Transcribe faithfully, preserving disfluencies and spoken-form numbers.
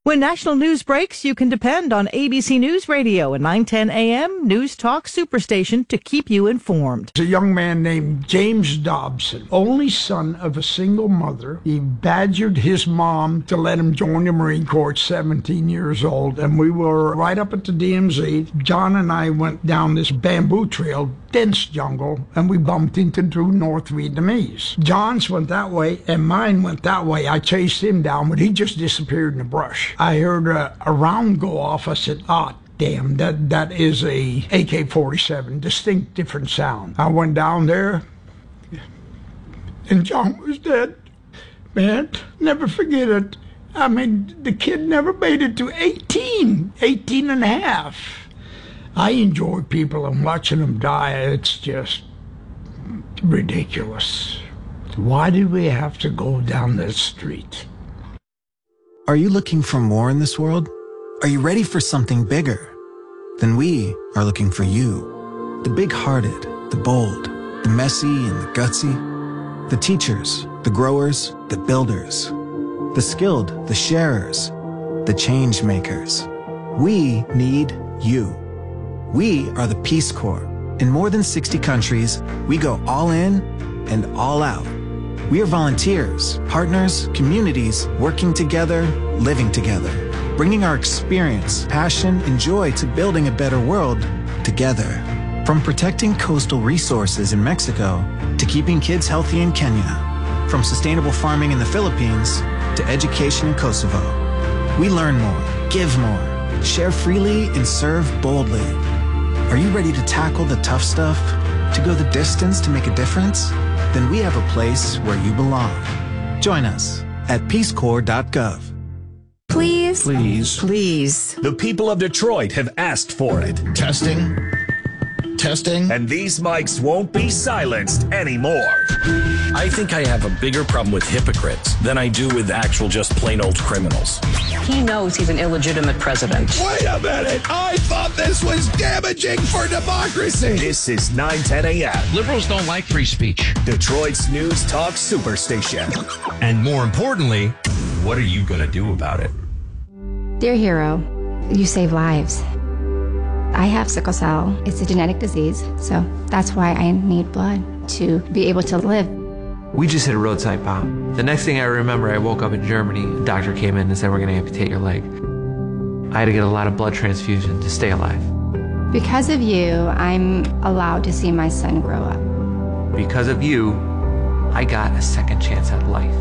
When national news breaks, you can depend on A B C News Radio and nine ten A M News Talk Superstation to keep you informed. A young man named James Dobson, only son of a single mother. He badgered his mom to let him join the Marine Corps at seventeen years old, and we were right up at the D M Z. John and I went down this bamboo trail, dense jungle, and we bumped into two North Vietnamese. John's went that way, and mine went that way. I chased him down, but he just disappeared in the brush. I heard a, a round go off. I said, ah, damn, that, that is a A K forty-seven, distinct different sound. I went down there, and John was dead. Man, never forget it. I mean, the kid never made it to eighteen, eighteen and a half. I enjoy people and watching them die. It's just ridiculous. Why did we have to go down that street? Are you looking for more in this world? Are you ready for something bigger? Then we are looking for you. The big-hearted, the bold, the messy and the gutsy. The teachers, the growers, the builders. The skilled, the sharers, the change makers. We need you. We are the Peace Corps. In more than sixty countries, we go all in and all out. We are volunteers, partners, communities, working together, living together, bringing our experience, passion, and joy to building a better world together. From protecting coastal resources in Mexico to keeping kids healthy in Kenya, from sustainable farming in the Philippines to education in Kosovo. We learn more, give more, share freely, and serve boldly. Are you ready to tackle the tough stuff? To go the distance to make a difference? Then we have a place where you belong. Join us at peace corps dot gov. Please. Please. Please. The people of Detroit have asked for it. Testing. Testing. And these mics won't be silenced anymore. I think I have a bigger problem with hypocrites than I do with actual just plain old criminals. He knows he's an illegitimate president. Wait a minute! I thought this was damaging for democracy! This is nine ten A M Liberals don't like free speech. Detroit's News Talk Superstation. And more importantly, what are you going to do about it? Dear hero, you save lives. I have sickle cell. It's a genetic disease, so that's why I need blood to be able to live. We just hit a roadside bomb. The next thing I remember, I woke up in Germany. A doctor came in and said, we're going to amputate your leg. I had to get a lot of blood transfusion to stay alive. Because of you, I'm allowed to see my son grow up. Because of you, I got a second chance at life.